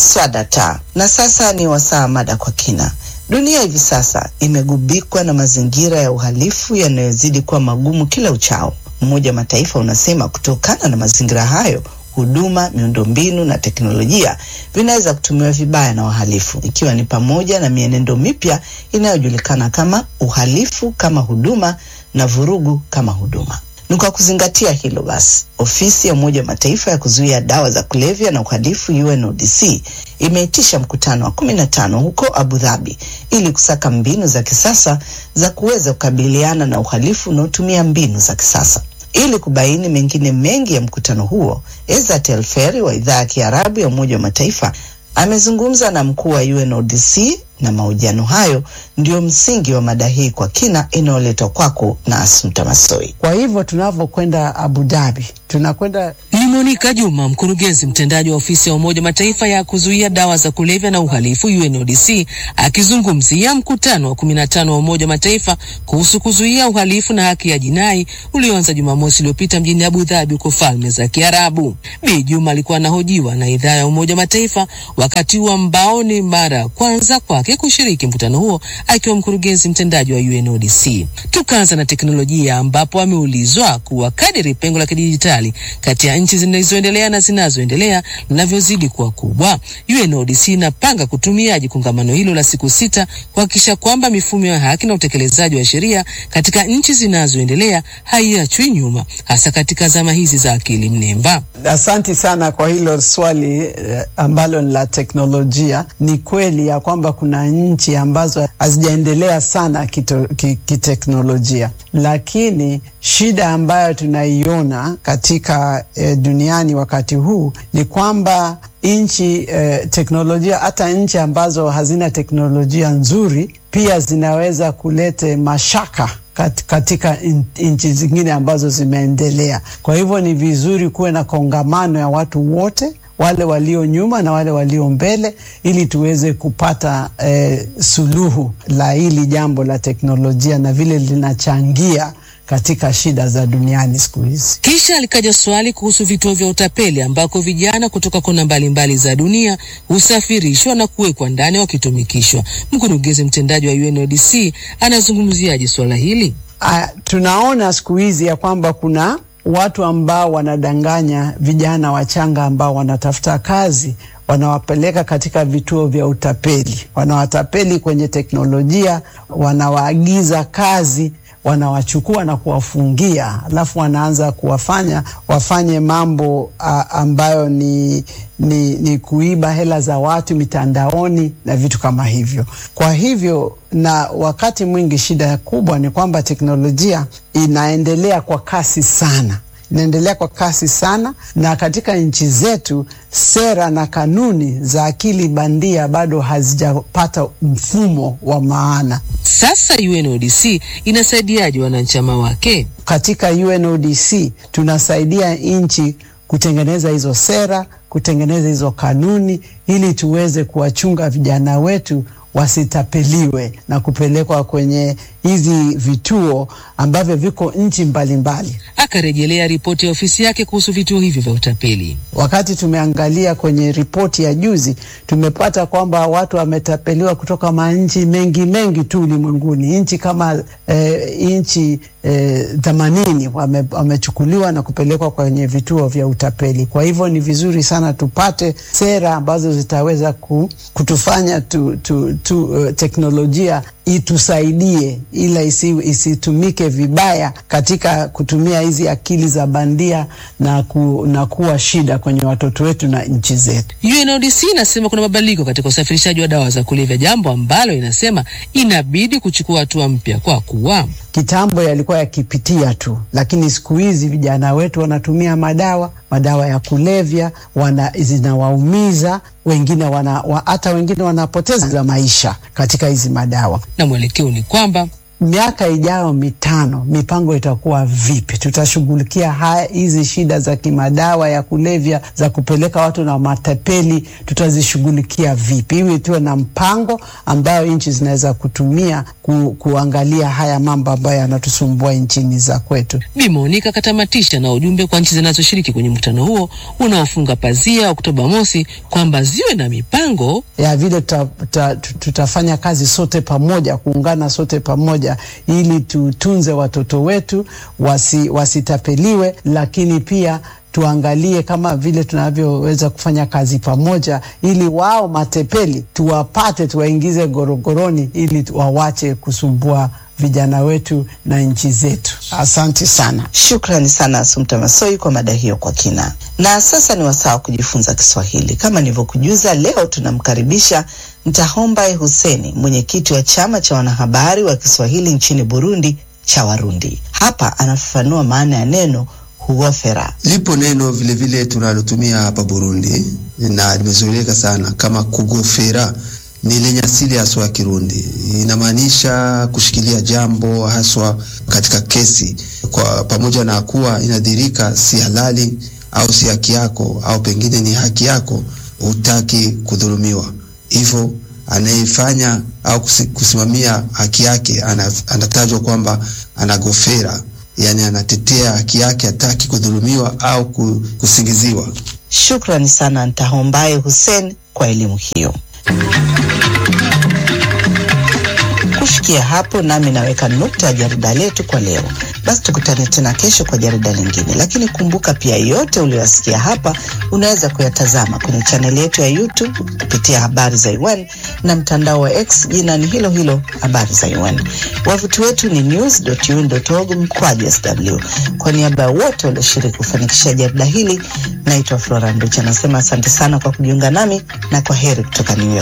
Swadata. Na sasa ni wasaa mada kwa kina. Dunia hivi sasa imegubikwa na mazingira ya uhalifu yanayozidi kuwa magumu kila uchao. Umoja wa Mataifa unasema kutokana na mazingira hayo, huduma, miundombinu na teknolojia vinaweza kutumiwa vibaya na wahalifu, ikiwa ni pamoja na mienendo mipya inayojulikana kama uhalifu kama huduma na vurugu kama huduma. Ni kwa kuzingatia hilo basi, ofisi ya Umoja wa Mataifa ya kuzuia dawa za kulevya na uhalifu UNODC imeitisha mkutano wa 15 huko Abu Dhabi ili kusaka mbinu za kisasa za kuweza kukabiliana na uhalifu unaotumia mbinu za kisasa. Ili kubaini mengine mengi ya mkutano huo, Ezzat El-Feri wa idhaa ya Kiarabu ya Umoja wa Mataifa amezungumza na mkuu wa UNODC, na mahojiano hayo ndio msingi wa mada hii kwa kina inayoletwa kwako na Assumpta Massoi. Kwa hivyo tunavyokwenda Abu Dhabi, tunakwenda ni Monica Juma, mkurugenzi mtendaji wa ofisi ya Umoja Mataifa ya kuzuia dawa za kulevya na uhalifu UNODC, akizungumzia mkutano wa 15 wa Umoja Mataifa kuhusu kuzuia uhalifu na haki ya jinai ulioanza Jumamosi iliyopita mjini Abu Dhabi huko Falme za Kiarabu. Bi Juma alikuwa anahojiwa na idhaa ya Umoja Mataifa wakati wa ambao ni mara ya kwanza kwake kushiriki mkutano huo akiwa mkurugenzi mtendaji wa UNODC. Tukaanza na teknolojia, ambapo ameulizwa kuwa kadiri pengo la kidijitali kati ya nchi zinazoendelea na zinazoendelea linavyozidi kuwa kubwa, UNODC inapanga kutumiaje kongamano hilo la siku 6 kuhakikisha kwamba mifumo ya haki na utekelezaji wa sheria katika nchi zinazoendelea haiachwi nyuma, hasa katika zama hizi za akili mnemba. Asante sana kwa hilo swali ambalo ni la teknolojia. Ni kweli ya kwamba kuna nchi ambazo hazijaendelea sana kiteknolojia, lakini shida ambayo tunaiona katika duniani wakati huu ni kwamba teknolojia, hata nchi ambazo hazina teknolojia nzuri pia zinaweza kuleta mashaka katika nchi zingine ambazo zimeendelea. Kwa hivyo ni vizuri kuwe na kongamano ya watu wote, wale walio nyuma na wale walio mbele, ili tuweze kupata suluhu la hili jambo la teknolojia na vile linachangia katika shida za duniani siku hizi. Kisha alikaja swali kuhusu vituo vya utapeli ambako vijana kutoka kona mbalimbali za dunia husafirishwa na kuwekwa ndani wakitumikishwa. Mkurugenzi mtendaji wa UNODC anazungumziaje swala hili? Tunaona siku hizi ya kwamba kuna watu ambao wanadanganya vijana wachanga ambao wanatafuta kazi, wanawapeleka katika vituo vya utapeli. Wanawatapeli kwenye teknolojia, wanawaagiza kazi, wanawachukua na kuwafungia, alafu wanaanza wafanye mambo ambayo ni kuiba hela za watu mitandaoni na vitu kama hivyo. Kwa hivyo, na wakati mwingi shida kubwa ni kwamba teknolojia inaendelea kwa kasi sana, na katika nchi zetu sera na kanuni za akili bandia bado hazijapata mfumo wa maana. Sasa UNODC inasaidiaje wanachama wake? Katika UNODC tunasaidia nchi kutengeneza hizo sera, kutengeneza hizo kanuni, ili tuweze kuwachunga vijana wetu wasitapeliwe na kupelekwa kwenye hizi vituo ambavyo viko nchi mbalimbali. Akarejelea ripoti ya ofisi yake kuhusu vituo hivyo vya utapeli. Wakati tumeangalia kwenye ripoti ya juzi, tumepata kwamba watu wametapeliwa kutoka manchi mengi tu ulimwenguni. Nchi kama nchi 80 wamechukuliwa na kupelekwa kwenye vituo vya utapeli. Kwa hivyo ni vizuri sana tupate sera ambazo zitaweza kutufanya teknolojia itusaidie, ila isitumike vibaya katika kutumia hizi akili za bandia na kuwa shida kwenye watoto wetu na nchi zetu. UNODC inasema kuna mabadiliko katika usafirishaji wa dawa za kulevya, jambo ambalo inasema inabidi kuchukua hatua mpya, kwa kuwa kitambo yalikuwa yakipitia tu, lakini siku hizi vijana wetu wanatumia madawa ya kulevya, zinawaumiza wengine, hata wengine wanapoteza maisha katika hizi madawa. Na mwelekeo ni kwamba miaka ijayo 5 mipango itakuwa vipi? Tutashughulikia hizi shida za kimadawa ya kulevya za kupeleka watu na matapeli, tutazishughulikia vipi? Hivi tuwe na mpango ambayo nchi zinaweza kutumia kuangalia haya mambo ambayo yanatusumbua nchini za kwetu. Bi Monica katamatisha na ujumbe kwa nchi zinazoshiriki kwenye mkutano huo unaofunga pazia Oktoba mosi kwamba ziwe na mipango ya vile tutafanya kazi sote pamoja, kuungana sote pamoja ili tutunze watoto wetu wasitapeliwe, lakini pia tuangalie kama vile tunavyoweza kufanya kazi pamoja ili wao matepeli tuwapate, tuwaingize gorogoroni ili wawache kusumbua vijana wetu na nchi zetu. Asante sana. Shukrani sana Assumpta Massoi kwa mada hiyo kwa kina. Na sasa ni wasaa kujifunza Kiswahili. Kama nilivyokujuza, leo tunamkaribisha Ntahombaye Hussein, mwenyekiti wa chama cha wanahabari wa Kiswahili nchini Burundi cha Warundi. Hapa anafafanua maana ya neno huofera. Lipo neno vile vile tunalotumia hapa Burundi na limezoeleka sana kama kugofera, ni lenye asili haswa ya Kirundi. Inamaanisha kushikilia jambo haswa katika kesi, kwa pamoja na kuwa inadhirika si halali au si haki yako au pengine ni haki yako, hutaki kudhulumiwa. Hivyo anayefanya au kusimamia haki yake anatajwa kwamba anagofera, yani anatetea haki yake, hataki kudhulumiwa au kusingiziwa. Shukrani sana Ntahombaye Hussein kwa elimu hiyo. Kufikia hapo nami naweka nukta ya jarida letu kwa leo. Basi tukutane tena kesho kwa jarida lingine. Lakini kumbuka pia yote uliyosikia hapa unaweza kuyatazama kwenye channel yetu ya YouTube kupitia Habari za UN na mtandao wa X jina ni hilo hilo Habari za UN. Wavuti wetu ni news.un.org/sw. Kwa niaba ya wote walioshiriki kufanikisha jarida hili, naitwa Flora Nducha, nasema asante sana kwa kujiunga nami na kwa heri kutoka New York.